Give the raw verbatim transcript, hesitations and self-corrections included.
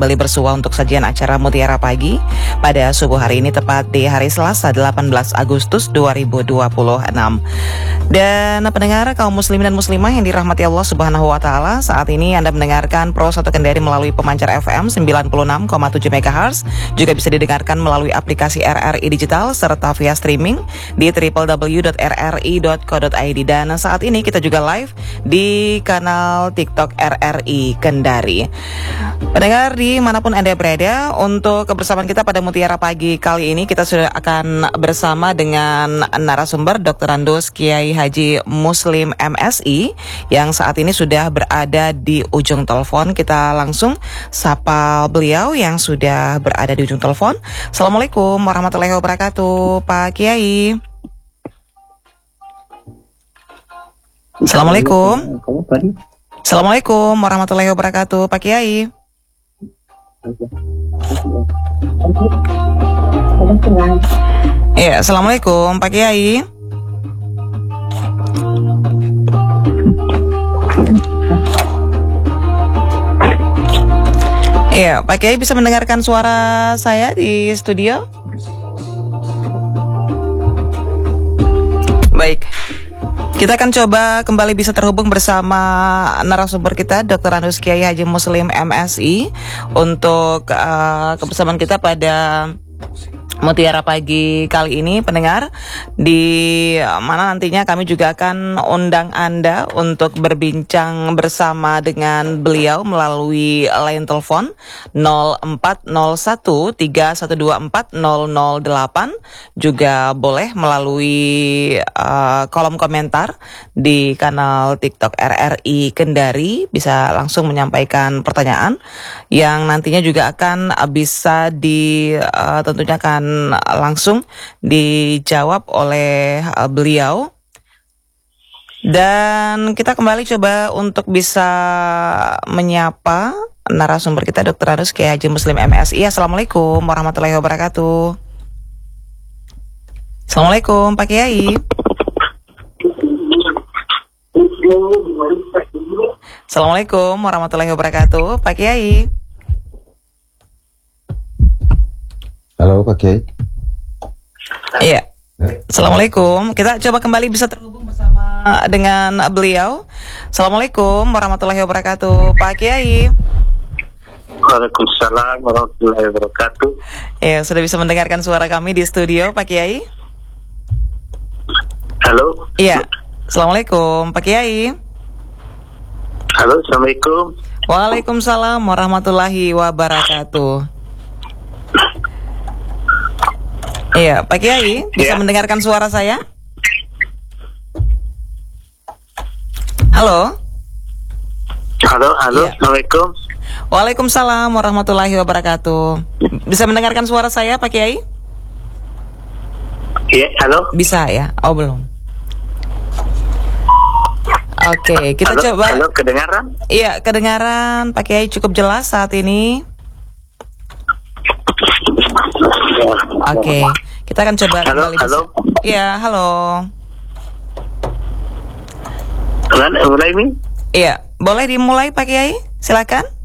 kembali bersua untuk sajian acara Mutiara Pagi pada subuh hari ini, tepat di hari Selasa delapan belas Agustus dua ribu dua puluh enam. Dan pendengar kaum muslimin dan muslimah yang dirahmati Allah Subhanahu wa taala, saat ini Anda mendengarkan Pro satu Kendari melalui pemancar F M sembilan puluh enam koma tujuh megahertz, juga bisa didengarkan melalui aplikasi R R I Digital serta via streaming di w w w dot r r i dot co dot i d. Dan saat ini kita juga live di kanal TikTok R R I Kendari. Pendengar dimanapun Anda berada, untuk kebersamaan kita pada Mutiara Pagi kali ini kita sudah akan bersama dengan narasumber Doktor Andus Kiai Haji Muslim M Si yang saat ini sudah berada di ujung telepon. Kita langsung sapa beliau yang sudah berada di ujung telepon. Assalamualaikum warahmatullahi wabarakatuh, Pak Kiai. Assalamualaikum. Assalamualaikum warahmatullahi wabarakatuh, Pak Kiai. Ya, assalamualaikum, Pak Kiai. Iya, Pak Kiai bisa mendengarkan suara saya di studio? Baik. Kita akan coba kembali bisa terhubung bersama narasumber kita, Doktor Andus Kiai Haji Muslim M Si, untuk uh, kebersamaan kita pada Mutiara Pagi kali ini, pendengar, di mana nantinya kami juga akan undang Anda untuk berbincang bersama dengan beliau melalui line telepon nol empat nol satu tiga satu dua empat nol nol delapan, juga boleh melalui uh, kolom komentar di kanal TikTok R R I Kendari, bisa langsung menyampaikan pertanyaan yang nantinya juga akan bisa di uh, tentunya akan langsung dijawab oleh uh, beliau. Dan kita kembali coba untuk bisa menyapa narasumber kita, Doktor Andus Kiai Haji Muslim M Si. Assalamualaikum warahmatullahi wabarakatuh. Assalamualaikum, Pak Kiai. Assalamualaikum warahmatullahi wabarakatuh, Pak Kiai. Halo Pak Kiai. Iya. Assalamualaikum. Kita coba kembali bisa terhubung bersama dengan beliau. Assalamualaikum warahmatullahi wabarakatuh, Pak Kiai. Waalaikumsalam warahmatullahi wabarakatuh. Ya, sudah bisa mendengarkan suara kami di studio, Pak Kiai? Halo. Iya. Assalamualaikum, Pak Kiai. Halo, assalamualaikum. Waalaikumsalam warahmatullahi wabarakatuh. Iya, Pak Kiai, bisa ya mendengarkan suara saya? Halo? Halo, halo, ya. Assalamualaikum. Waalaikumsalam warahmatullahi wabarakatuh. Bisa mendengarkan suara saya, Pak Kiai? Iya, halo. Bisa ya? Oh, belum. Oke, kita halo, coba. Halo, kedengaran? Iya, kedengaran, Pak Kiai, cukup jelas saat ini. Oke, kita akan coba halo, kembali. Halo, Iya, halo. Mulai ini? Iya, boleh dimulai Pak Kiai? Silakan.